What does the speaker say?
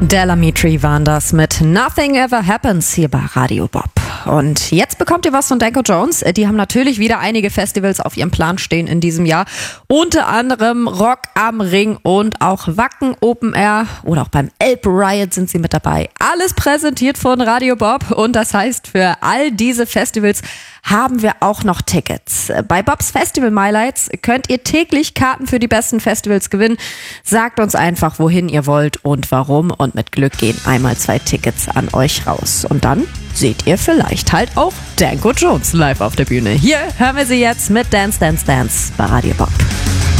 Della Mitri waren das mit Nothing Ever Happens hier bei Radio Bob. Und jetzt bekommt ihr was von Danko Jones. Die haben natürlich wieder einige Festivals auf ihrem Plan stehen in diesem Jahr. Unter anderem Rock am Ring und auch Wacken Open Air oder auch beim Elb Riot sind sie mit dabei. Alles präsentiert von Radio Bob und das heißt, für all diese Festivals haben wir auch noch Tickets. Bei Bobs Festival Highlights könnt ihr täglich Karten für die besten Festivals gewinnen. Sagt uns einfach, wohin ihr wollt und warum. Und mit Glück gehen einmal 2 Tickets an euch raus. Und dann seht ihr vielleicht halt auch Danko Jones live auf der Bühne. Hier hören wir sie jetzt mit Dance, Dance, Dance bei Radio Bob.